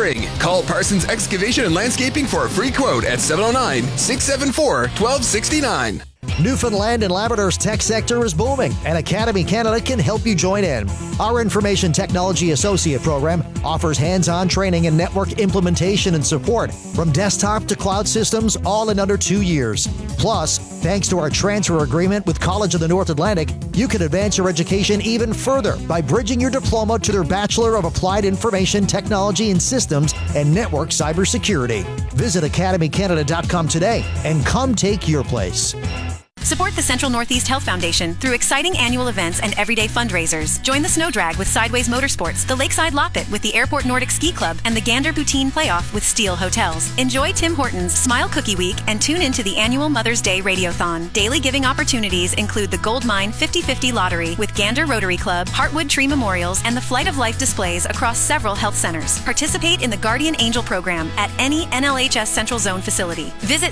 spring. Call Parsons Excavation and Landscaping for a free quote at 709-674-1269. Newfoundland and Labrador's tech sector is booming, and Academy Canada can help you join in. Our Information Technology Associate program offers hands-on training in network implementation and support, from desktop to cloud systems, all in under 2 years. Plus, thanks to our transfer agreement with College of the North Atlantic, you can advance your education even further by bridging your diploma to their Bachelor of Applied Information Technology and Systems and Network Cybersecurity. Visit academycanada.com today and come take your place. Support the Central Northeast Health Foundation through exciting annual events and everyday fundraisers. Join the Snow Drag with Sideways Motorsports, the Lakeside Loppet with the Airport Nordic Ski Club, and the Gander Poutine Playoff with Steel Hotels. Enjoy Tim Hortons Smile Cookie Week and tune into the annual Mother's Day Radiothon. Daily giving opportunities include the Gold Mine 50/50 Lottery with Gander Rotary Club, Heartwood Tree Memorials, and the Flight of Life displays across several health centers. Participate in the Guardian Angel program at any NLHS Central Zone facility. Visit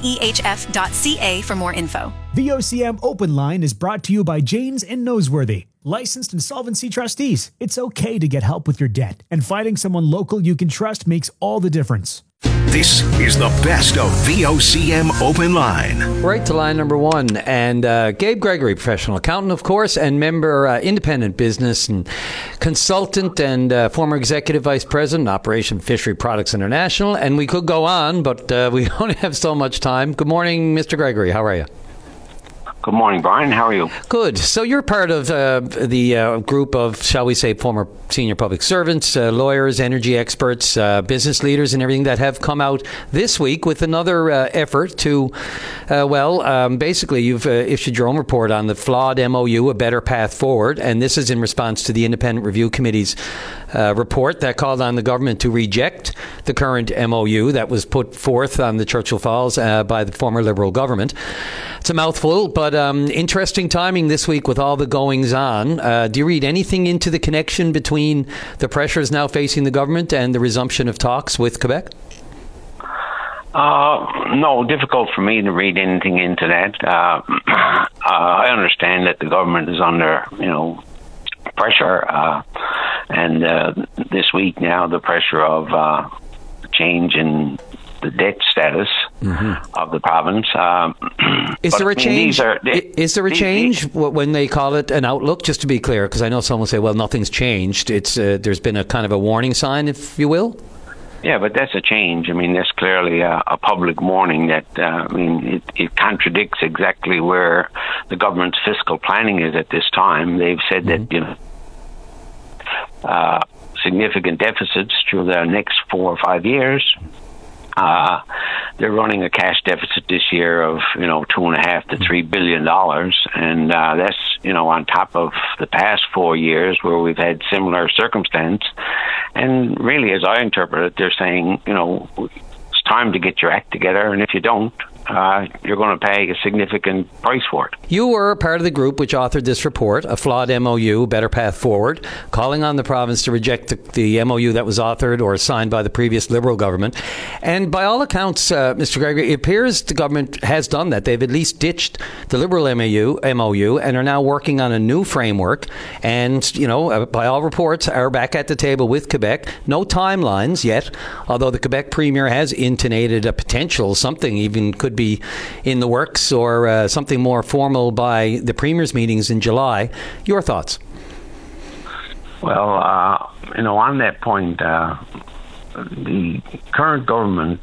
cnehf.ca for more info. The OCM Open Line is brought to you by Janes and Noseworthy, licensed insolvency trustees. It's okay to get help with your debt, and finding someone local you can trust makes all the difference. This is the best of VOCM Open Line. Right to line number one. And Gabe Gregory, professional accountant, of course, and member, independent business and consultant, and former executive vice president, Operation Fishery Products International. And we could go on, but we only have so much time. Good morning, Mr. Gregory. How are you? Good morning, Brian. How are you? Good. So you're part of the group of, shall we say, former senior public servants, lawyers, energy experts, business leaders, and everything that have come out this week with another effort to, basically you've issued your own report on the flawed MOU, A Better Path Forward, and this is in response to the Independent Review Committee's report that called on the government to reject the current MOU that was put forth on the Churchill Falls by the former Liberal government. It's a mouthful, but interesting timing this week with all the goings-on. Do you read anything into the connection between the pressures now facing the government and the resumption of talks with Quebec? No, difficult for me to read anything into that. I understand that the government is under, pressure, and this week now the pressure of change in the debt status of the province. Is there a change? Is there a change when they call it an outlook? Just to be clear, because I know someone will say, "Well, nothing's changed." It's there's been a kind of a warning sign, if you will. Yeah, but that's a change. I mean, that's clearly a public warning that, it contradicts exactly where the government's fiscal planning is at this time. They've said that, significant deficits through the next 4 or 5 years. They're running a cash deficit this year of, $2.5 to $3 billion. And that's, on top of the past 4 years where we've had similar circumstance. And really, as I interpret it, they're saying, it's time to get your act together. And if you don't, you're going to pay a significant price for it. You were part of the group which authored this report, A Flawed MOU, Better Path Forward, calling on the province to reject the MOU that was authored or signed by the previous Liberal government. And by all accounts, Mr. Gregory, it appears the government has done that. They've at least ditched the Liberal MOU and are now working on a new framework. And, by all reports, are back at the table with Quebec. No timelines yet, although the Quebec Premier has intonated a potential, something even could be in the works, or something more formal by the Premier's meetings in July. Your thoughts? Well, on that point, the current government,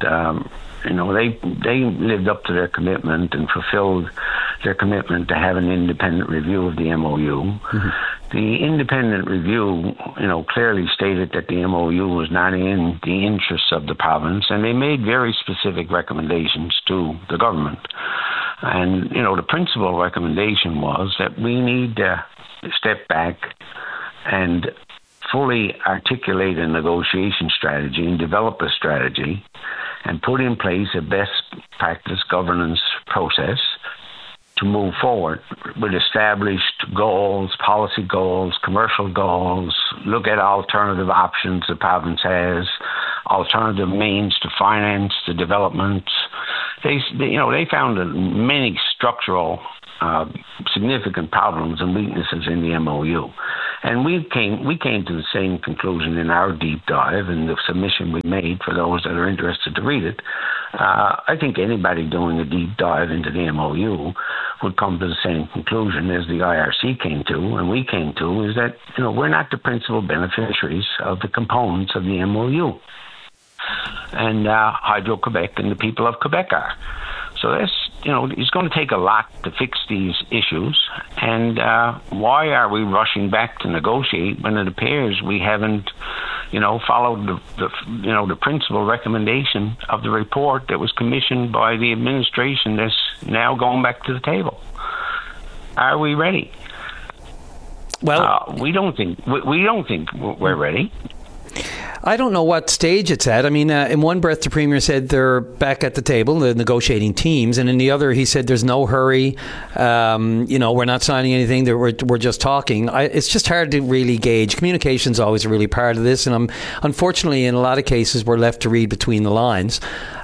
they lived up to their commitment and fulfilled their commitment to have an independent review of the MOU. The independent review, clearly stated that the MOU was not in the interests of the province, and they made very specific recommendations to the government. And, the principal recommendation was that we need to step back and fully articulate a negotiation strategy and develop a strategy and put in place a best practice governance process to move forward with established goals, policy goals, commercial goals, look at alternative options the province has, alternative means to finance the development. They found many structural significant problems and weaknesses in the MOU. And we came to the same conclusion in our deep dive and the submission we made for those that are interested to read it. I think anybody doing a deep dive into the MOU would come to the same conclusion as the IRC came to, and we came to, is that, we're not the principal beneficiaries of the components of the MOU. And Hydro-Quebec and the people of Quebec are. So that's, it's going to take a lot to fix these issues. And why are we rushing back to negotiate when it appears we haven't, followed the principal recommendation of the report that was commissioned by the administration that's now going back to the table? Are we ready? Well, we don't think we're ready. I don't know what stage it's at. I mean, in one breath, the Premier said they're back at the table, the negotiating teams, and in the other, he said there's no hurry. We're not signing anything. We're just talking. It's just hard to really gauge. Communication's always a really part of this, and unfortunately, in a lot of cases, we're left to read between the lines.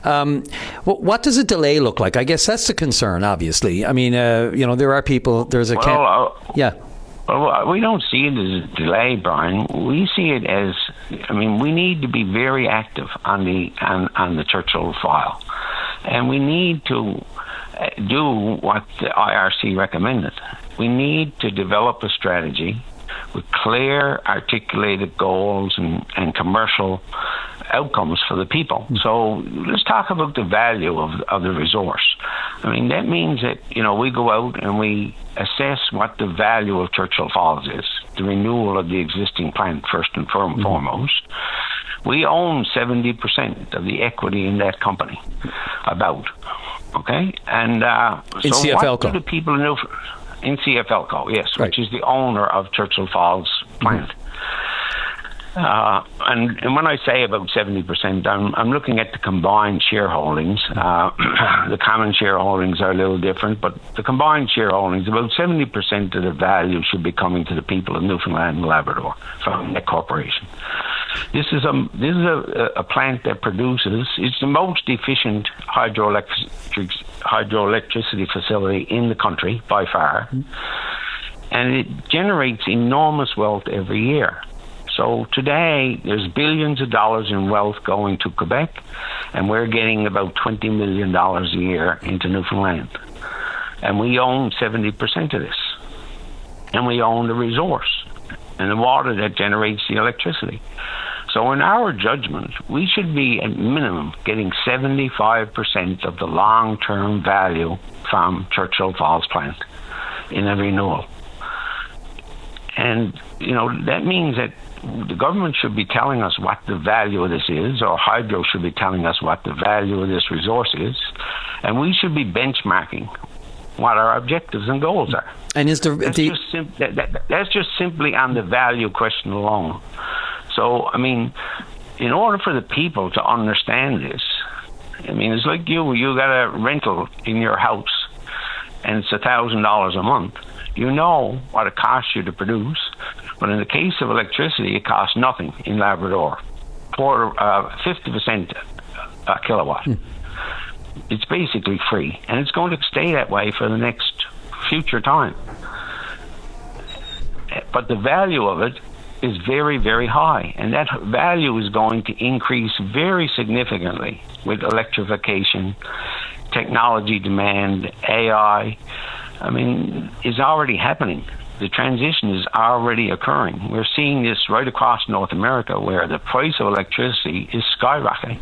What does a delay look like? I guess that's the concern, obviously. I mean, there are people. There's a yeah. Well, we don't see it as a delay, Brian. We see it as, we need to be very active on the Churchill file, and we need to do what the IRC recommended. We need to develop a strategy with clear, articulated goals and commercial outcomes for the people. So let's talk about the value of the resource. That means that, we go out and we assess what the value of Churchill Falls is, the renewal of the existing plant first and foremost. We own 70% of the equity in that company, okay? And in so CF what do the people know in CF Elco, yes, right, which is the owner of Churchill Falls plant. And when I say about 70%, I'm looking at the combined shareholdings. The common shareholdings are a little different, but the combined shareholdings, about 70% of the value should be coming to the people of Newfoundland and Labrador from that corporation. This is a plant that produces. It's the most efficient hydroelectricity facility in the country by far, and it generates enormous wealth every year. So today, there's billions of dollars in wealth going to Quebec, and we're getting about $20 million a year into Newfoundland. And we own 70% of this. And we own the resource and the water that generates the electricity. So in our judgment, we should be at minimum getting 75% of the long-term value from Churchill Falls plant in a renewal. And, that means that the government should be telling us what the value of this is, or Hydro should be telling us what the value of this resource is, and we should be benchmarking what our objectives and goals are. And is that's just simply on the value question alone. So, in order for the people to understand this, it's like you got a rental in your house, and it's $1,000 a month. You know what it costs you to produce. But in the case of electricity, it costs nothing in Labrador, 50% a kilowatt. It's basically free, and it's going to stay that way for the next future time. But the value of it is very, very high, and that value is going to increase very significantly with electrification, technology demand, AI. It's already happening. The transition is already occurring. We're seeing this right across North America, where the price of electricity is skyrocketing.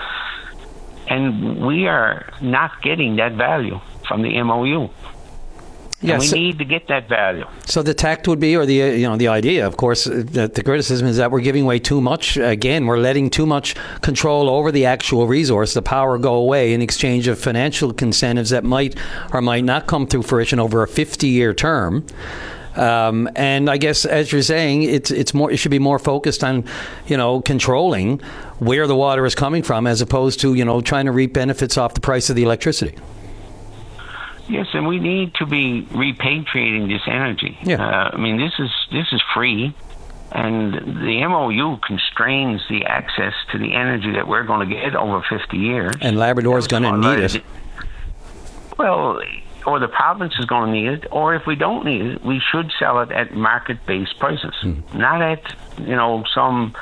And we are not getting that value from the MOU. Yes, and we need to get that value. So the tact would be, or the idea, of course, that the criticism is that we're giving away too much. Again, we're letting too much control over the actual resource, the power, go away in exchange of financial incentives that might or might not come to fruition over a 50-year term. And I guess, as you're saying, it's more. It should be more focused on, controlling where the water is coming from, as opposed to trying to reap benefits off the price of the electricity. Yes, and we need to be repatriating this energy. Yeah. This is free, and the MOU constrains the access to the energy that we're going to get over 50 years. And Labrador is going to need it. Well, or the province is going to need it, or if we don't need it, we should sell it at market-based prices, not at some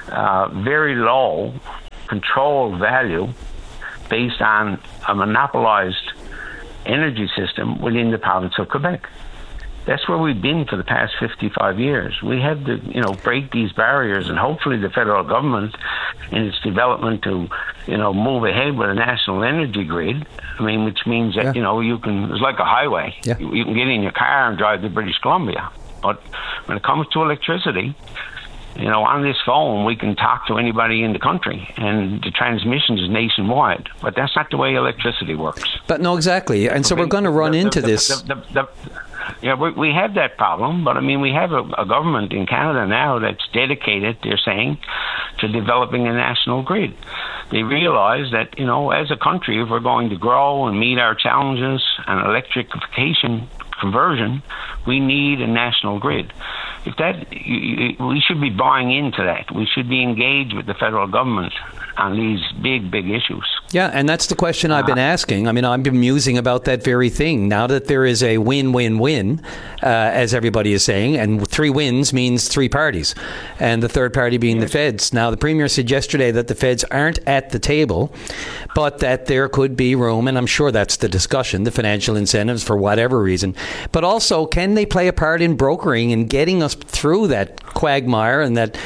very low controlled value based on a monopolized energy system within the province of Quebec. That's where we've been for the past 55 years. We have to, break these barriers, and hopefully the federal government in its development to, move ahead with a national energy grid. I mean, which means that, you can, it's like a highway. Yeah. You can get in your car and drive to British Columbia. But when it comes to electricity, on this phone, we can talk to anybody in the country, and the transmission is nationwide. But that's not the way electricity works. But no, exactly. And so we're going to run into this. Yeah, we have that problem, but I mean, we have a government in Canada now that's dedicated, they're saying, to developing a national grid. They realize that, as a country, if we're going to grow and meet our challenges and electrification conversion, we need a national grid. If that, we should be buying into that. We should be engaged with the federal government on these big issues. Yeah, and that's the question I've been asking. I mean, I've been musing about that very thing. Now that there is a win-win-win, as everybody is saying, and 3 wins means 3 parties, and the third party being the feds. Now, the Premier said yesterday that the feds aren't at the table, but that there could be room, and I'm sure that's the discussion, the financial incentives for whatever reason. But also, can they play a part in brokering and getting us through that quagmire and that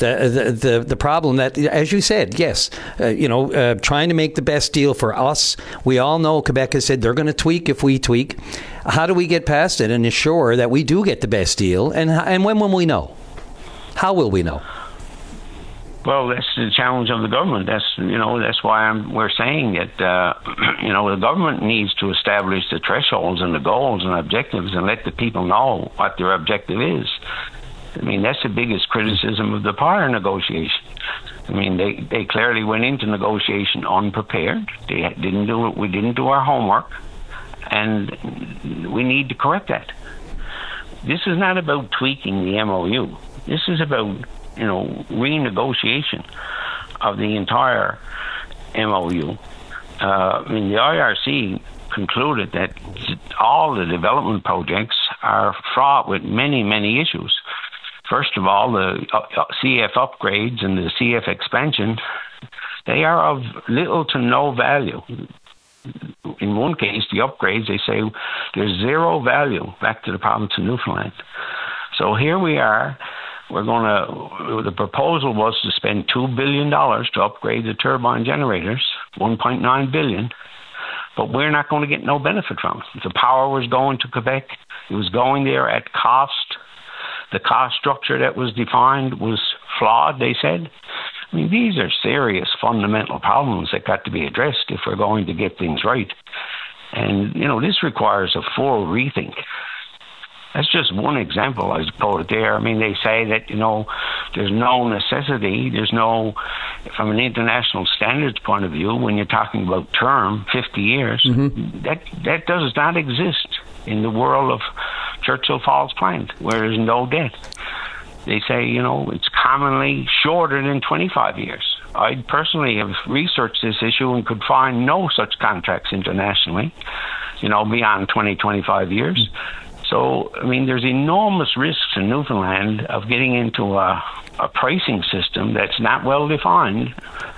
the problem that, as you said, yes, trying to make the best deal for us. We all know Quebec has said they're going to tweak if we tweak. How do we get past it and ensure that we do get the best deal? And when will we know? How will we know? Well, that's the challenge of the government. That's why we're saying that the government needs to establish the thresholds and the goals and objectives and let the people know what their objective is. I mean, that's the biggest criticism of the prior negotiation. I mean, they clearly went into negotiation unprepared. We didn't do our homework, and we need to correct that. This is not about tweaking the MOU. This is about, renegotiation of the entire MOU. I mean, the IRC concluded that all the development projects are fraught with many issues. First of all, the CF upgrades and the CF expansion, they are of little to no value. In one case, the upgrades, they say there's zero value back to the province of Newfoundland. So here we are. The proposal was to spend $2 billion to upgrade the turbine generators, $1.9 billion, but we're not going to get no benefit from it. The power was going to Quebec. It was going there at cost. The cost structure that was defined was flawed, they said. I mean, these are serious fundamental problems that got to be addressed if we're going to get things right. And, this requires a full rethink. That's just one example, I suppose, there. I mean, they say that, there's no necessity, from an international standards point of view, when you're talking about term, 50 years, that does not exist in the world of Churchill Falls plant, where there's no debt. They say, it's commonly shorter than 25 years. I personally have researched this issue and could find no such contracts internationally, beyond 25 years. So, I mean, there's enormous risks in Newfoundland of getting into a pricing system that's not well defined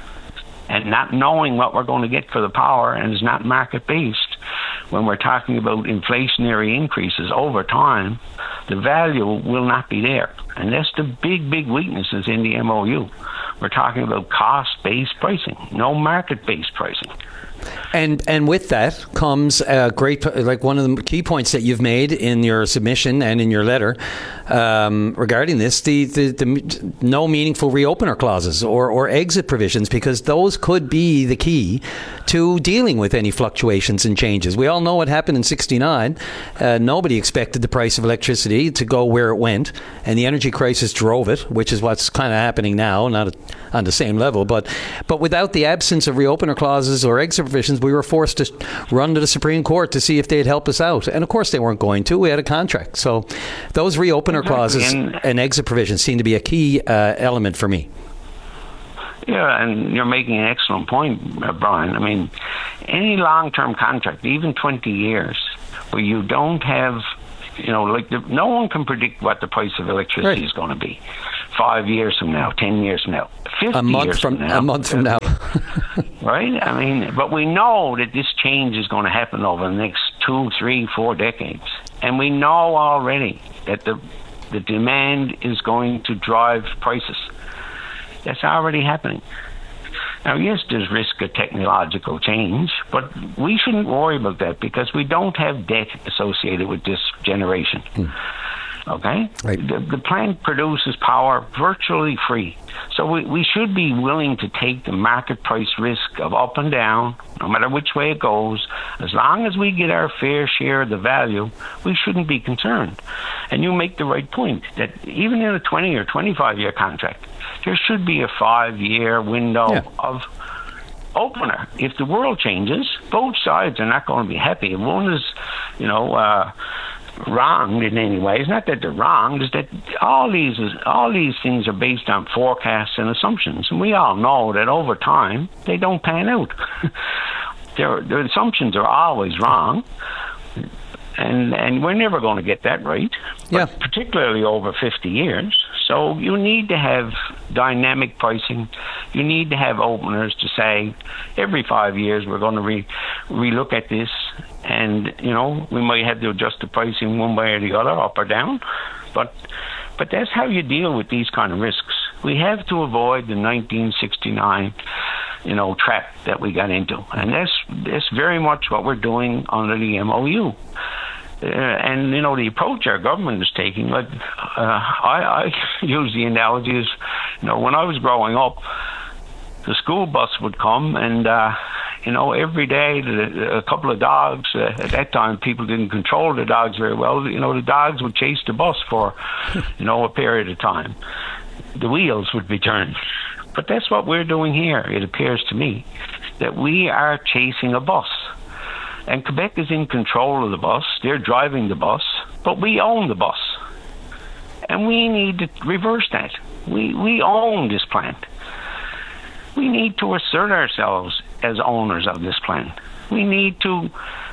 and not knowing what we're going to get for the power, and is not market-based. When we're talking about inflationary increases over time, the value will not be there. And that's the big weaknesses in the MOU. We're talking about cost-based pricing, no market-based pricing. And with that comes a great, like one of the key points that you've made in your submission and in your letter regarding this, the no meaningful reopener clauses or exit provisions, because those could be the key to dealing with any fluctuations and changes. We all know what happened in '69. Nobody expected the price of electricity to go where it went, and the energy crisis drove it, which is what's kind of happening now, not on the same level. But without the absence of reopener clauses or exit provisions, we were forced to run to the Supreme Court to see if they'd help us out. And of course they weren't going to. We had a contract. So those reopener clauses and exit provisions seem to be a key element for me. Yeah, and you're making an excellent point, Brian. I mean, any long-term contract, even 20 years, where you don't have, no one can predict what the price of electricity is going to be 5 years from now, 10 years from now, 50 years from now. A month from now. Right? I mean, but we know that this change is going to happen over the next 2, 3, 4 decades. And we know already that the demand is going to drive prices. That's already happening. Now, yes, there's risk of technological change, but we shouldn't worry about that because we don't have debt associated with this generation. Okay? Right. The plant produces power virtually free. So we should be willing to take the market price risk of up and down, no matter which way it goes. As long as we get our fair share of the value, we shouldn't be concerned. And you make the right point that even in a 20 or 25-year contract, there should be a 5-year window of opener. If the world changes, both sides are not going to be happy. If one is, wrong in any way. It's not that they're wrong. It's that all these things are based on forecasts and assumptions, and we all know that over time they don't pan out. Their assumptions are always wrong, and we're never going to get that right. But particularly over 50 years. So you need to have dynamic pricing. You need to have openers to say every 5 years we're going to relook at this. And, we might have to adjust the pricing one way or the other, up or down. But that's how you deal with these kind of risks. We have to avoid the 1969, trap that we got into. And that's very much what we're doing under the MOU. And, the approach our government is taking, I use the analogy as, when I was growing up, the school bus would come and, every day a couple of dogs, at that time people didn't control the dogs very well, the dogs would chase the bus for, a period of time. The wheels would be turned. But that's what we're doing here, it appears to me, that we are chasing a bus. And Quebec is in control of the bus. They're driving the bus, but we own the bus. And we need to reverse that. We own this plant. We need to assert ourselves as owners of this plant. We need to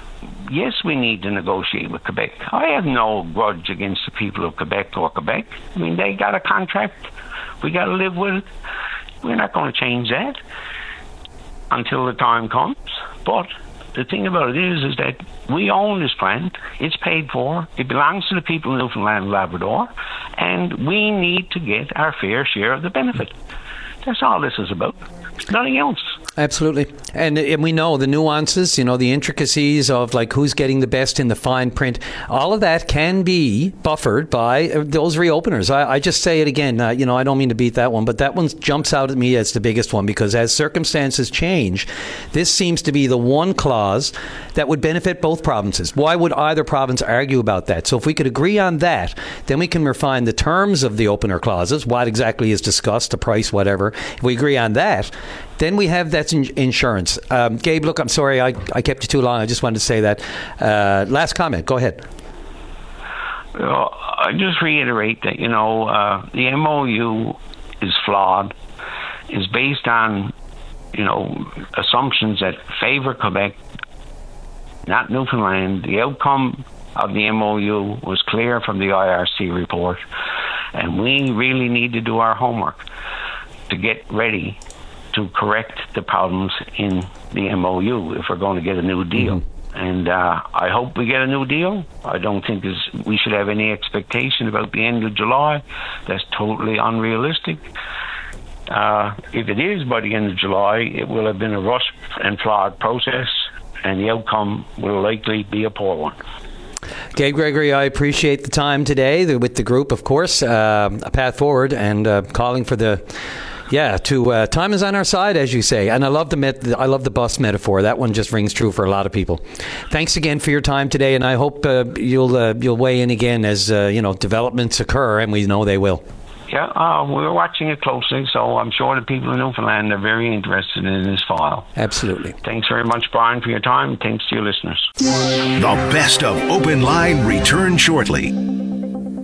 negotiate with Quebec. I have no grudge against the people of Quebec or Quebec. I mean, they got a contract. We got to live with it. We're not going to change that until the time comes. But the thing about it is that we own this plant. It's paid for. It belongs to the people of Newfoundland and Labrador. And we need to get our fair share of the benefit. That's all this is about. Nothing else. Absolutely. And we know the nuances, the intricacies of who's getting the best in the fine print. All of that can be buffered by those reopeners. I just say it again, I don't mean to beat that one, but that one jumps out at me as the biggest one because as circumstances change, this seems to be the one clause that would benefit both provinces. Why would either province argue about that? So if we could agree on that, then we can refine the terms of the opener clauses, what exactly is discussed, the price, whatever. If we agree on that, then we have that insurance. Gabe, look, I'm sorry I kept you too long. I just wanted to say that. Last comment. Go ahead. I just reiterate that, the MOU is flawed, is based on, assumptions that favor Quebec, not Newfoundland. The outcome of the MOU was clear from the IRC report, and we really need to do our homework to get ready to correct the problems in the MOU if we're going to get a new deal. Mm-hmm. And I hope we get a new deal. I don't think we should have any expectation about the end of July. That's totally unrealistic. If it is by the end of July, it will have been a rushed and flawed process, and the outcome will likely be a poor one. Gabe Gregory, I appreciate the time today with the group, of course, a path forward, and calling for time is on our side, as you say. And I love the bus metaphor. That one just rings true for a lot of people. Thanks again for your time today, and I hope you'll weigh in again as developments occur, and we know they will. Yeah, we're watching it closely, so I'm sure the people in Newfoundland are very interested in this file. Absolutely. Thanks very much, Brian, for your time. Thanks to your listeners. The best of Open Line returns shortly.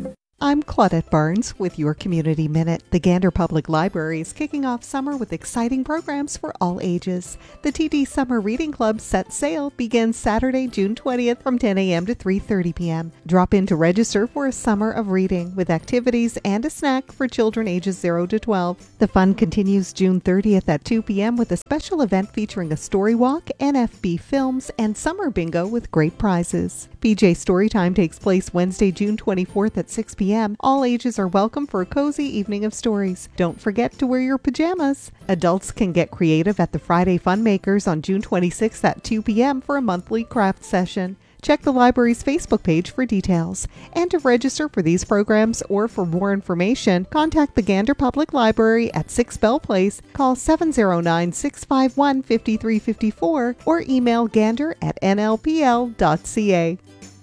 I'm Claudette Barnes with your Community Minute. The Gander Public Library is kicking off summer with exciting programs for all ages. The TD Summer Reading Club Set Sail begins Saturday, June 20th from 10 a.m. to 3:30 p.m. Drop in to register for a summer of reading with activities and a snack for children ages 0 to 12. The fun continues June 30th at 2 p.m. with a special event featuring a story walk, NFB films, and summer bingo with great prizes. PJ Storytime takes place Wednesday, June 24th at 6 p.m. All ages are welcome for a cozy evening of stories. Don't forget to wear your pajamas. Adults can get creative at the Friday Funmakers on June 26th at 2 p.m. for a monthly craft session. Check the library's Facebook page for details. And to register for these programs or for more information, contact the Gander Public Library at 6 Bell Place, call 709-651-5354, or email gander@nlpl.ca.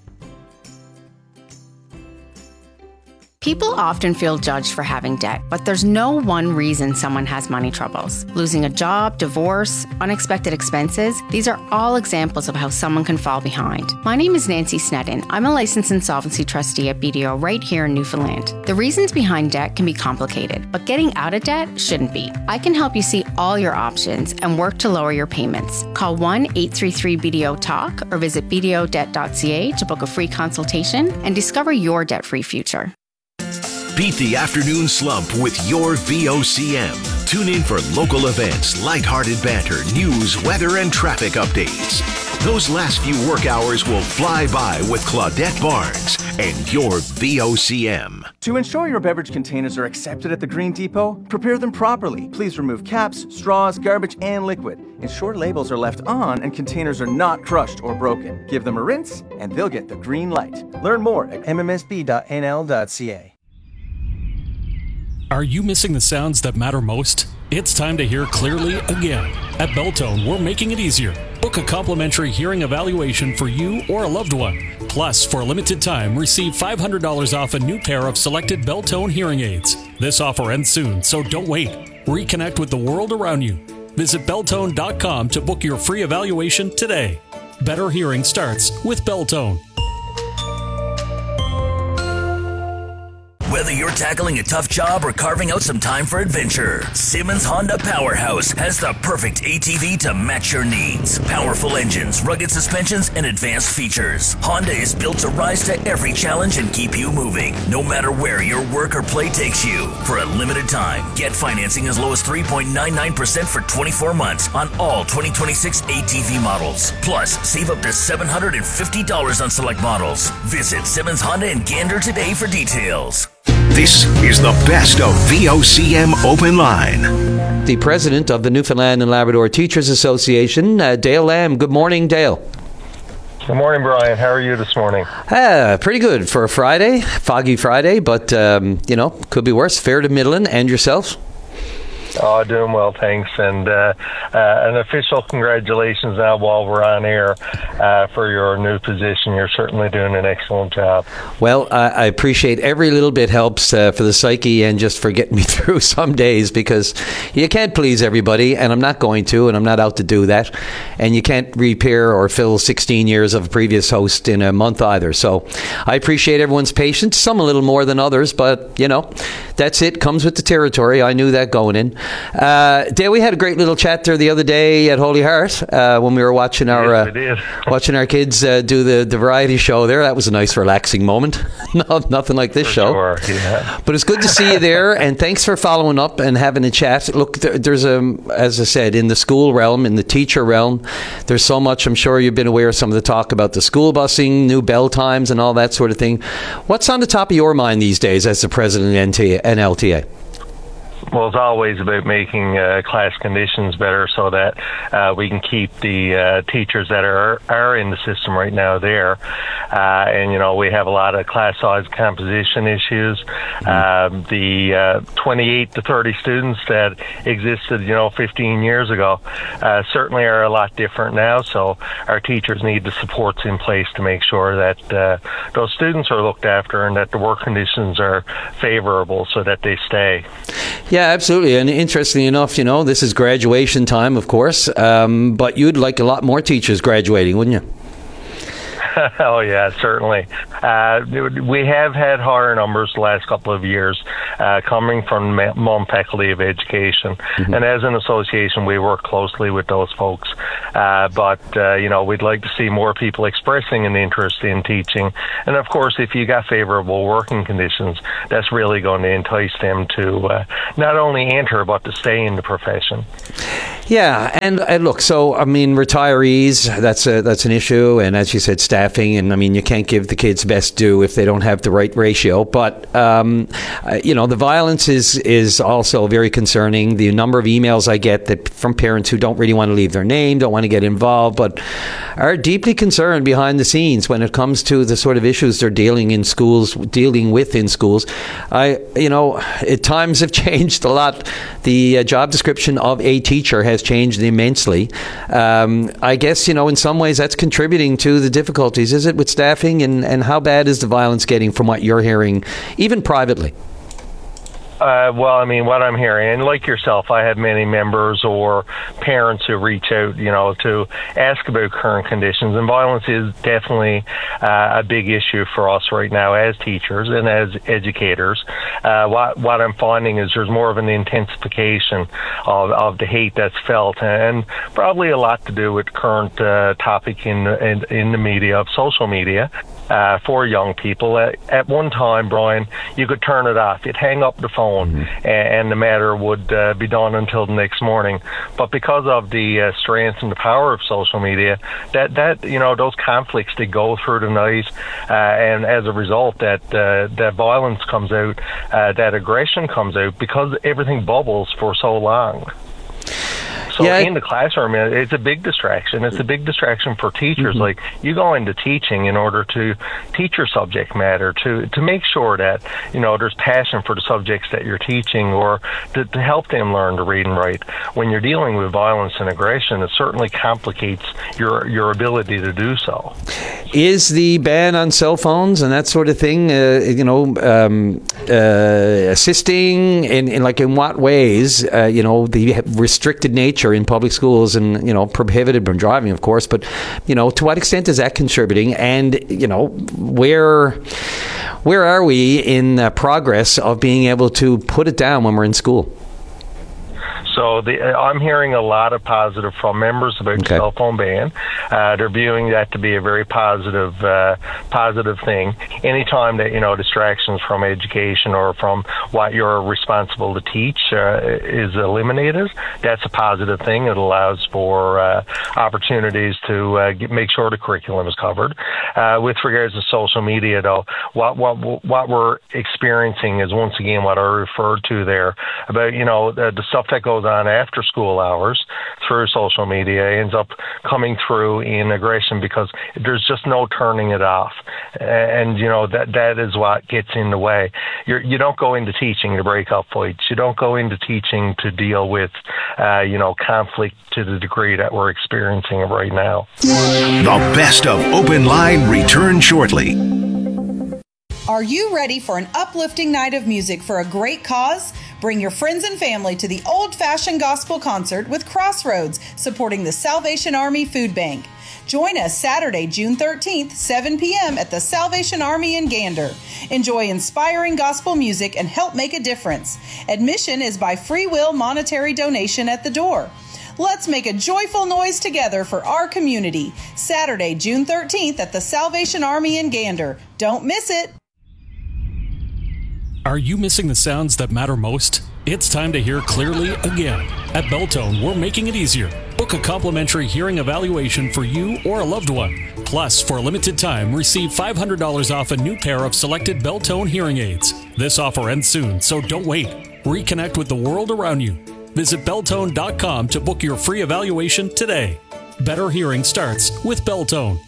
People often feel judged for having debt, but there's no one reason someone has money troubles. Losing a job, divorce, unexpected expenses, these are all examples of how someone can fall behind. My name is Nancy Snedden. I'm a licensed insolvency trustee at BDO right here in Newfoundland. The reasons behind debt can be complicated, but getting out of debt shouldn't be. I can help you see all your options and work to lower your payments. Call 1-833-BDO-TALK or visit bdodebt.ca to book a free consultation and discover your debt-free future. Beat the afternoon slump with your VOCM. Tune in for local events, lighthearted banter, news, weather, and traffic updates. Those last few work hours will fly by with Claudette Barnes and your VOCM. To ensure your beverage containers are accepted at the Green Depot, prepare them properly. Please remove caps, straws, garbage, and liquid. Ensure labels are left on and containers are not crushed or broken. Give them a rinse and they'll get the green light. Learn more at mmsb.nl.ca. Are you missing the sounds that matter most? It's time to hear clearly again. At Beltone, we're making it easier. Book a complimentary hearing evaluation for you or a loved one. Plus, for a limited time, receive $500 off a new pair of selected Beltone hearing aids. This offer ends soon, so don't wait. Reconnect with the world around you. Visit Beltone.com to book your free evaluation today. Better hearing starts with Beltone. Whether you're tackling a tough job or carving out some time for adventure, Simmons Honda Powerhouse has the perfect ATV to match your needs. Powerful engines, rugged suspensions, and advanced features. Honda is built to rise to every challenge and keep you moving, no matter where your work or play takes you. For a limited time, get financing as low as 3.99% for 24 months on all 2026 ATV models. Plus, save up to $750 on select models. Visit Simmons Honda in Gander today for details. This is the best of VOCM Open Line. The president of the Newfoundland and Labrador Teachers Association, Dale Lamb. Good morning, Dale. Good morning, Brian. How are you this morning? Pretty good for a Friday, foggy Friday, but, could be worse. Fair to middling. And yourself? Oh, doing well, thanks. And an official congratulations now while we're on air for your new position. You're certainly doing an excellent job. Well, I appreciate every little bit helps for the psyche and just for getting me through some days, because you can't please everybody, and I'm not going to, and I'm not out to do that. And you can't repair or fill 16 years of a previous host in a month either. So I appreciate everyone's patience, some a little more than others, but, that's it. Comes with the territory. I knew that going in. Dale, we had a great little chat there the other day at Holy Heart when we were watching our watching our kids do the variety show there. That was a nice, relaxing moment. Nothing like this show. Sure, yeah. But it's good to see you there, and thanks for following up and having a chat. Look, there's as I said, in the school realm, in the teacher realm, there's so much. I'm sure you've been aware of some of the talk about the school busing, new bell times, and all that sort of thing. What's on the top of your mind these days as the president of NLTA? Well, it's always about making class conditions better so that we can keep the teachers that are in the system right now there. And, we have a lot of class size composition issues. The 28 to 30 students that existed, 15 years ago certainly are a lot different now. So our teachers need the supports in place to make sure that those students are looked after and that the work conditions are favorable so that they stay. Yeah, absolutely. And interestingly enough, this is graduation time, of course, but you'd like a lot more teachers graduating, wouldn't you? Oh, yeah, certainly. We have had higher numbers the last couple of years coming from Mullum Faculty of Education. Mm-hmm. And as an association, we work closely with those folks. But we'd like to see more people expressing an interest in teaching. And, of course, if you got favorable working conditions, that's really going to entice them to not only enter, but to stay in the profession. Yeah, and look, so, I mean, retirees, that's an issue, and as you said, staffing, and, I mean, you can't give the kids best due if they don't have the right ratio, but, the violence is also very concerning. The number of emails I get from parents who don't really want to leave their name, don't want to get involved, but are deeply concerned behind the scenes when it comes to the sort of issues they're dealing with in schools. Times have changed a lot. The job description of a teacher has changed immensely. I guess, in some ways that's contributing to the difficulties. Is it with staffing, and how bad is the violence getting from what you're hearing, even privately? What I'm hearing, and like yourself, I have many members or parents who reach out, to ask about current conditions, and violence is definitely a big issue for us right now as teachers and as educators. What I'm finding is there's more of an intensification of the hate that's felt, and probably a lot to do with current topic in the media, of social media. For young people. At one time, Brian, you could turn it off. You'd hang up the phone, and the matter would be done until the next morning. But because of the strength and the power of social media, that those conflicts, they go through the night, and as a result, that violence comes out, that aggression comes out, because everything bubbles for so long. So in the classroom, it's a big distraction. It's a big distraction for teachers. Mm-hmm. Like, you go into teaching in order to teach your subject matter, to make sure that, there's passion for the subjects that you're teaching, or to help them learn to read and write. When you're dealing with violence and aggression, it certainly complicates your ability to do so. Is the ban on cell phones and that sort of thing, assisting in what ways, the restricted nature in public schools, and prohibited from driving, of course, but to what extent is that contributing, and where are we in progress of being able to put it down when we're in school? So I'm hearing a lot of positive from members about the cell phone ban. They're viewing that to be a very positive thing. Anytime that, distractions from education or from what you're responsible to teach is eliminated, that's a positive thing. It allows for opportunities to make sure the curriculum is covered. With regards to social media, though, what we're experiencing is, once again, what I referred to there about, the stuff that goes on after school hours through social media ends up coming through in aggression, because there's just no turning it off. And, that is what gets in the way. You don't go into teaching to break up fights. You don't go into teaching to deal with, conflict to the degree that we're experiencing it right now. The best of Open Line returns shortly. Are you ready for an uplifting night of music for a great cause? Bring your friends and family to the Old-Fashioned Gospel Concert with Crossroads, supporting the Salvation Army Food Bank. Join us Saturday, June 13th, 7 p.m. at the Salvation Army in Gander. Enjoy inspiring gospel music and help make a difference. Admission is by free will monetary donation at the door. Let's make a joyful noise together for our community. Saturday, June 13th at the Salvation Army in Gander. Don't miss it. Are you missing the sounds that matter most? It's time to hear clearly again. At Beltone, we're making it easier. Book a complimentary hearing evaluation for you or a loved one. Plus, for a limited time, receive $500 off a new pair of selected Beltone hearing aids. This offer ends soon, so don't wait. Reconnect with the world around you. Visit Beltone.com to book your free evaluation today. Better hearing starts with Beltone.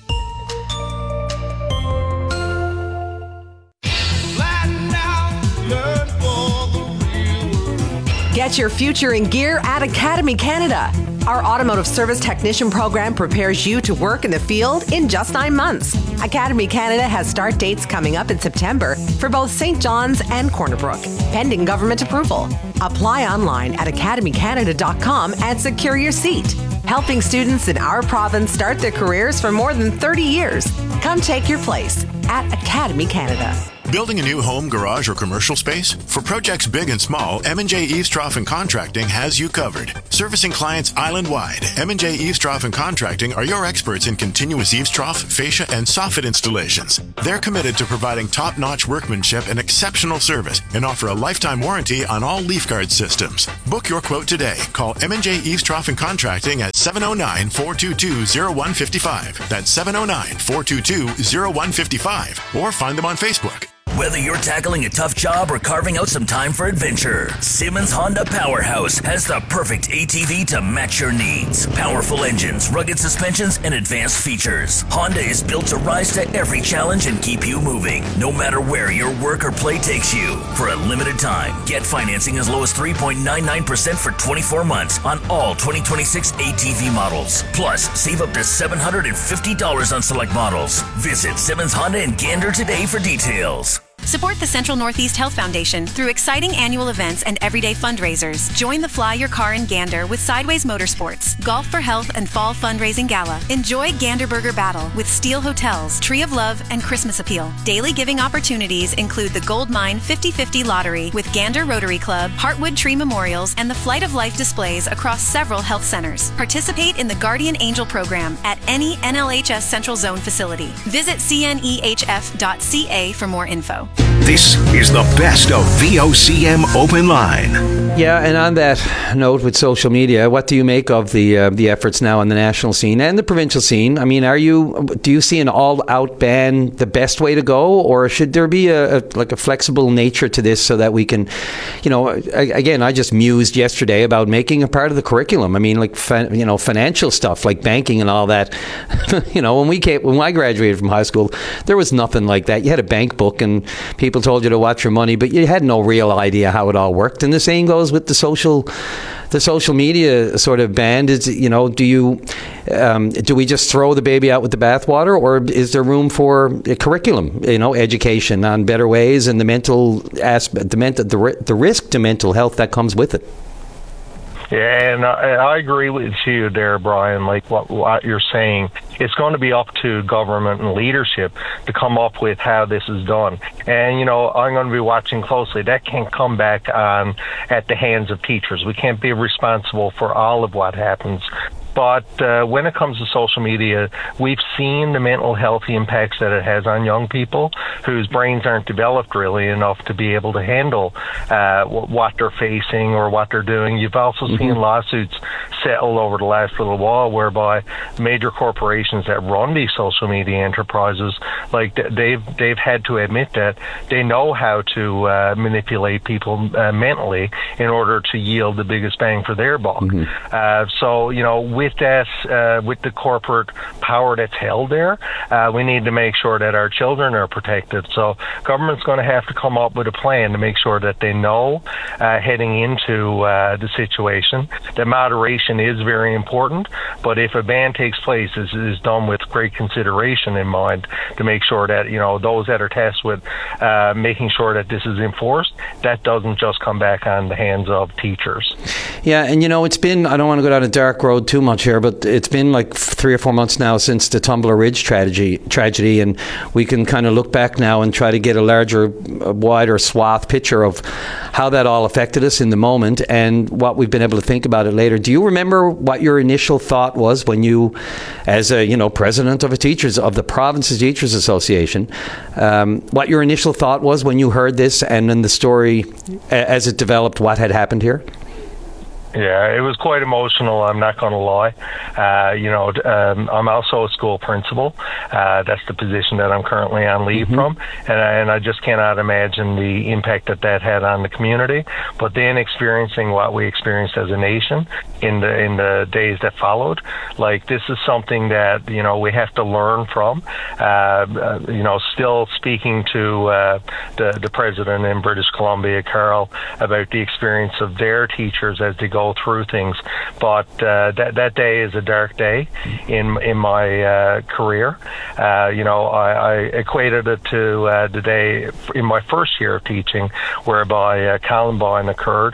Get your future in gear at Academy Canada. Our automotive service technician program prepares you to work in the field in just 9 months. Academy Canada has start dates coming up in September for both St. John's and Corner Brook, pending government approval. Apply online at academycanada.com and secure your seat. helping students in our province start their careers for more than 30 years. Come take your place at Academy Canada. Building a new home, garage, or commercial space? For projects big and small, M&J Eavestrough and Contracting has you covered. Servicing clients island-wide, M&J Eavestrough and Contracting are your experts in continuous eavestrough, fascia, and soffit installations. They're committed to providing top-notch workmanship and exceptional service and offer a lifetime warranty on all leaf guard systems. Book your quote today. Call M&J Eavestrough and Contracting at 709-422-0155. That's 709-422-0155. Or find them on Facebook. Whether you're tackling a tough job or carving out some time for adventure, Simmons Honda Powerhouse has the perfect ATV to match your needs. Powerful engines, rugged suspensions, and advanced features. Honda is built to rise to every challenge and keep you moving, no matter where your work or play takes you. For a limited time, get financing as low as 3.99% for 24 months on all 2026 ATV models. Plus, save up to $750 on select models. Visit Simmons Honda in Gander today for details. Support the Central Northeast Health Foundation through exciting annual events and everyday fundraisers. Join the Fly Your Car in Gander with Sideways Motorsports, Golf for Health and Fall Fundraising Gala. Enjoy Gander Burger Battle with Steel Hotels, Tree of Love, and Christmas Appeal. Daily giving opportunities include the Gold Mine 50/50 Lottery with Gander Rotary Club, Heartwood Tree Memorials, and the Flight of Life displays across several health centers. Participate in the Guardian Angel program at any NLHS Central Zone facility. Visit cnehf.ca for more info. This is the best of VOCM Open Line. Yeah, and on that note with social media, what do you make of the efforts now on the national scene and the provincial scene? I mean, do you see an all-out ban the best way to go, or should there be a flexible nature to this so that we can, again, I just mused yesterday about making a part of the curriculum. I mean, financial stuff like banking and all that. When I graduated from high school, there was nothing like that. You had a bank book and people told you to watch your money, but you had no real idea how it all worked. And the same goes with the social media sort of band. Is do we just throw the baby out with the bathwater, or is there room for a curriculum, education on better ways and the mental aspect, the risk to mental health that comes with it? Yeah, and I agree with you there, Brian, like what you're saying. It's going to be up to government and leadership to come up with how this is done. And, I'm going to be watching closely. That can't come back on at the hands of teachers. We can't be responsible for all of what happens. But when it comes to social media, we've seen the mental health impacts that it has on young people whose brains aren't developed really enough to be able to handle what they're facing or what they're doing. You've also seen lawsuits settled over the last little while whereby major corporations that run these social media enterprises, like they've had to admit that they know how to manipulate people mentally in order to yield the biggest bang for their buck. With that, with the corporate power that's held there, we need to make sure that our children are protected. So government's going to have to come up with a plan to make sure that they know heading into the situation that moderation is very important. But if a ban takes place, it is done with great consideration in mind to make sure that those that are tasked with making sure that this is enforced, that doesn't just come back on the hands of teachers. Yeah, and it's been, I don't want to go down a dark road too much here, but it's been like 3 or 4 months now since the Tumbler Ridge tragedy, and we can kind of look back now and try to get a wider swath picture of how that all affected us in the moment and what we've been able to think about it later. Do you remember what your initial thought was when you, as a president of the Province's Teachers Association, what your initial thought was when you heard this and then the story as it developed, what had happened here? Yeah, it was quite emotional, I'm not going to lie. I'm also a school principal. That's the position that I'm currently on leave from. And I just cannot imagine the impact that had on the community. But then experiencing what we experienced as a nation in the days that followed, like this is something that, we have to learn from. Still speaking to the president in British Columbia, Carl, about the experience of their teachers as they go go through things. But that day is a dark day in my career. I equated it to the day in my first year of teaching, whereby Columbine occurred,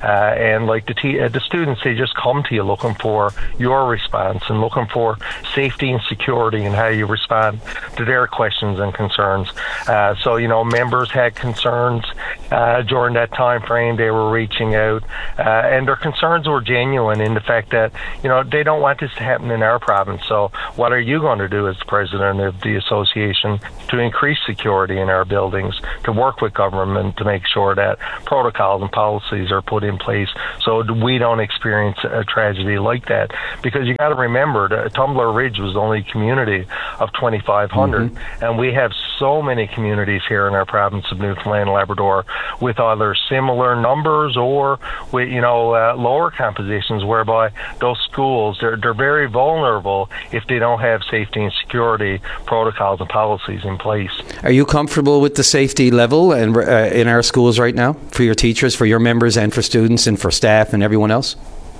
and like the students, they just come to you looking for your response and looking for safety and security and how you respond to their questions and concerns. So members had concerns during that time frame. They were reaching out, and their concerns were genuine in the fact that they don't want this to happen in our province. So what are you going to do as the president of the association to increase security in our buildings, to work with government to make sure that protocols and policies are put in place so we don't experience a tragedy like that? Because you got to remember that Tumbler Ridge was the only community of 2,500, and we have so many communities here in our province of Newfoundland and Labrador with either similar numbers or with lower compositions, whereby those schools they're very vulnerable if they don't have safety and security protocols and policies in place. Are you comfortable with the safety level and in our schools right now for your teachers, for your members, and for students and for staff and everyone else?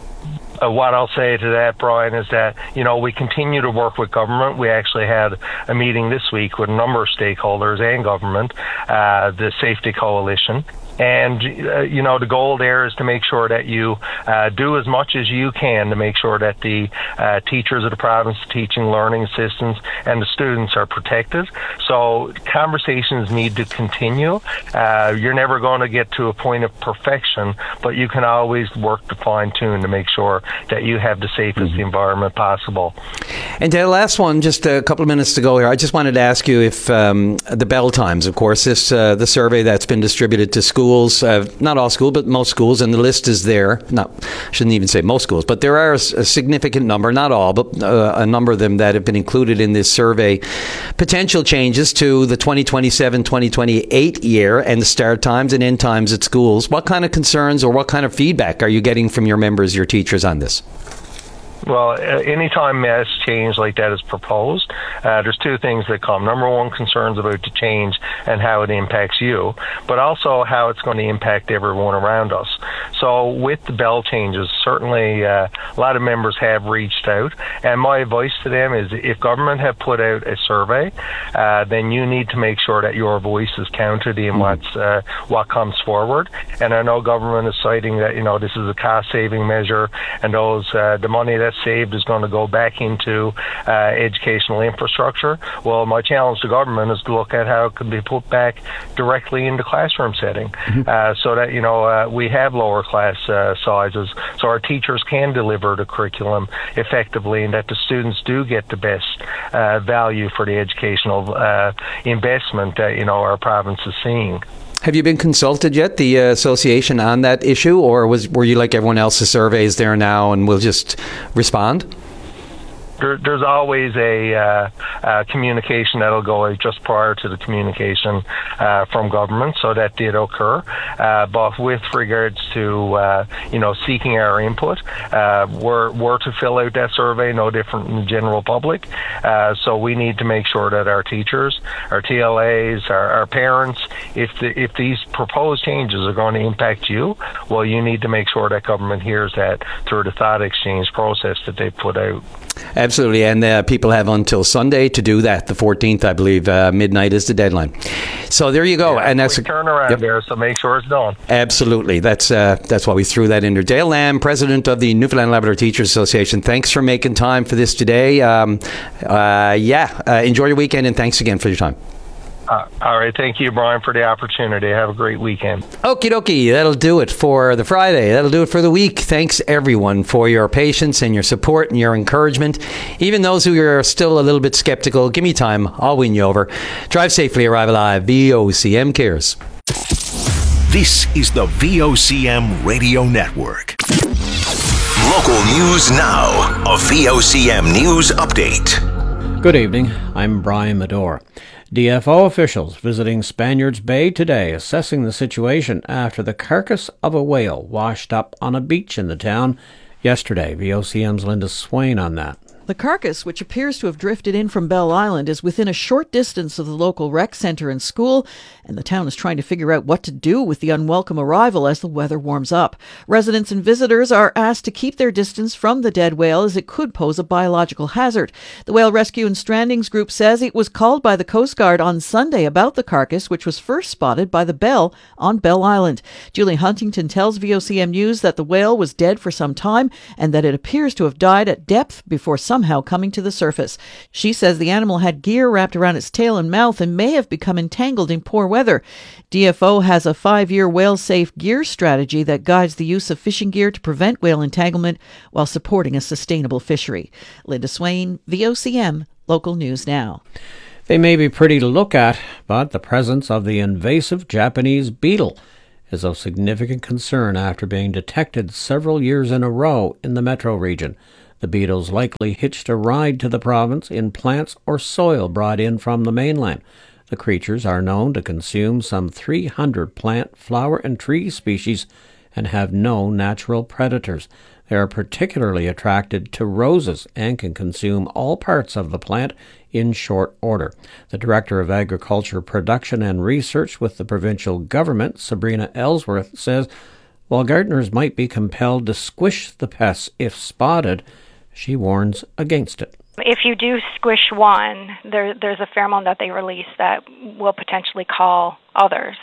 What I'll say to that, Brian, is that, we continue to work with government. We actually had a meeting this week with a number of stakeholders and government, the Safety Coalition. And, the goal there is to make sure that you do as much as you can to make sure that the teachers of the province, teaching, learning assistants, and the students are protected. So conversations need to continue. You're never going to get to a point of perfection, but you can always work to fine-tune to make sure that you have the safest environment possible. And the last one, just a couple of minutes to go here. I just wanted to ask you if the bell times, of course, this the survey that's been distributed to schools, not all schools, but most schools, and the list is there. Shouldn't even say most schools, but there are a significant number, not all, but a number of them that have been included in this survey. Potential changes to the 2027-2028 year and the start times and end times at schools. What kind of concerns or what kind of feedback are you getting from your members, your teachers on this? Well, anytime mass change like that is proposed, there's two things that come. Number one, concerns about the change and how it impacts you, but also how it's going to impact everyone around us. So with the bell changes, certainly a lot of members have reached out, and my advice to them is if government have put out a survey, then you need to make sure that your voice is counted in what comes forward. And I know government is citing that, this is a cost-saving measure, and the money that's saved is going to go back into educational infrastructure. Well, my challenge to government is to look at how it can be put back directly into classroom setting, so that we have lower class sizes, so our teachers can deliver the curriculum effectively, and that the students do get the best value for the educational investment that our province is seeing. Have you been consulted yet, the association, on that issue, or were you like everyone else, the survey is there now and we'll just respond? There's always a communication that'll go just prior to the communication from government, so that did occur. But with regards to seeking our input, we're to fill out that survey no different than the general public. So we need to make sure that our teachers, our TLAs, our parents, if these proposed changes are going to impact you, well, you need to make sure that government hears that through the thought exchange process that they put out. Absolutely, and people have until Sunday to do that. The 14th, I believe, midnight is the deadline. So there you go, yeah, and that's a turnaround there. So make sure it's done. Absolutely, that's why we threw that in there. Dale Lamb, president of the Newfoundland Labrador Teachers Association. Thanks for making time for this today. Enjoy your weekend, and thanks again for your time. All right. Thank you, Brian, for the opportunity. Have a great weekend. Okie dokie. That'll do it for the Friday. That'll do it for the week. Thanks, everyone, for your patience and your support and your encouragement. Even those who are still a little bit skeptical, give me time. I'll win you over. Drive safely. Arrive alive. VOCM cares. This is the VOCM Radio Network. Local news now. A VOCM News Update. Good evening. I'm Brian Medore. DFO officials visiting Spaniards Bay today, assessing the situation after the carcass of a whale washed up on a beach in the town yesterday. VOCM's Linda Swain on that. The carcass, which appears to have drifted in from Bell Island, is within a short distance of the local rec centre and school, and the town is trying to figure out what to do with the unwelcome arrival as the weather warms up. Residents and visitors are asked to keep their distance from the dead whale as it could pose a biological hazard. The Whale Rescue and Strandings Group says it was called by the Coast Guard on Sunday about the carcass, which was first spotted by the Bell on Bell Island. Julie Huntington tells VOCM News that the whale was dead for some time and that it appears to have died at depth before somehow coming to the surface. She says the animal had gear wrapped around its tail and mouth and may have become entangled in poor weather. DFO has a 5-year whale-safe gear strategy that guides the use of fishing gear to prevent whale entanglement while supporting a sustainable fishery. Linda Swain, VOCM, Local News Now. They may be pretty to look at, but the presence of the invasive Japanese beetle is of significant concern after being detected several years in a row in the metro region. The beetles likely hitched a ride to the province in plants or soil brought in from the mainland. The creatures are known to consume some 300 plant, flower, and tree species and have no natural predators. They are particularly attracted to roses and can consume all parts of the plant in short order. The Director of Agriculture Production and Research with the provincial government, Sabrina Ellsworth, says while gardeners might be compelled to squish the pests if spotted, she warns against it. If you do squish one, there's a pheromone that they release that will potentially call others.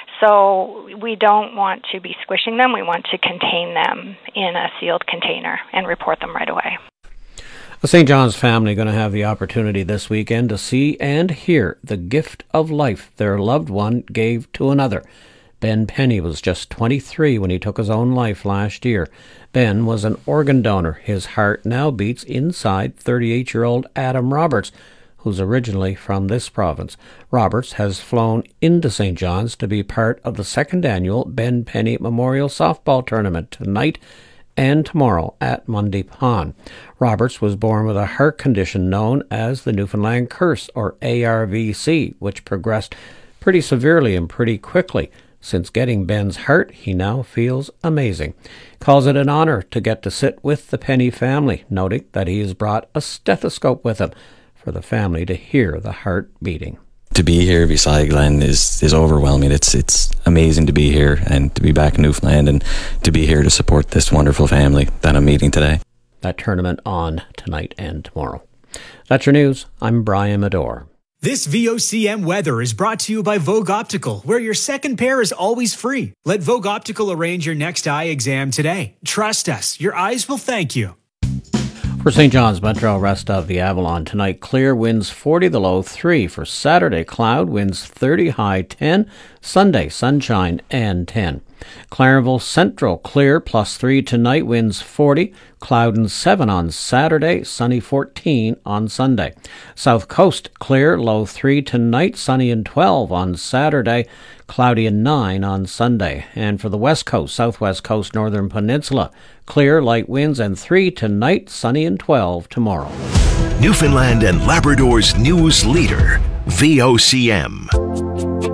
So we don't want to be squishing them. We want to contain them in a sealed container and report them right away. The St. John's family are going to have the opportunity this weekend to see and hear the gift of life their loved one gave to another. Ben Penny was just 23 when he took his own life last year. Ben was an organ donor. His heart now beats inside 38-year-old Adam Roberts, who's originally from this province. Roberts has flown into St. John's to be part of the second annual Ben Penny Memorial Softball Tournament tonight and tomorrow at Mundy Pond. Roberts was born with a heart condition known as the Newfoundland Curse, or ARVC, which progressed pretty severely and pretty quickly. Since getting Ben's heart, he now feels amazing. Calls it an honor to get to sit with the Penny family, noting that he has brought a stethoscope with him for the family to hear the heart beating. To be here beside Glenn is overwhelming. It's amazing to be here and to be back in Newfoundland and to be here to support this wonderful family that I'm meeting today. That tournament on tonight and tomorrow. That's your news. I'm Brian Medore. This VOCM weather is brought to you by Vogue Optical, where your second pair is always free. Let Vogue Optical arrange your next eye exam today. Trust us, your eyes will thank you. For St. John's Metro, rest of the Avalon tonight, clear, winds 40, the low 3. For Saturday, cloud, winds 30, high 10. Sunday, sunshine and 10. Clarenville Central, clear, plus 3 tonight, winds 40. Cloud and 7 on Saturday, sunny 14 on Sunday. South Coast, clear, low 3 tonight, sunny and 12 on Saturday. Cloudy and 9 on Sunday. And for the West Coast, Southwest Coast, Northern Peninsula, clear, light winds and 3 tonight, sunny and 12 tomorrow. Newfoundland and Labrador's news leader, VOCM.